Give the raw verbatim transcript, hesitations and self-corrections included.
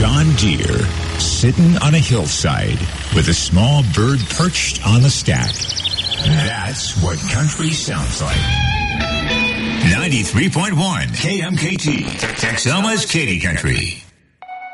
John Deere sitting on a hillside with a small bird perched on the stack. That's what country sounds like. ninety-three point one K M K T, Texoma's Katy Country.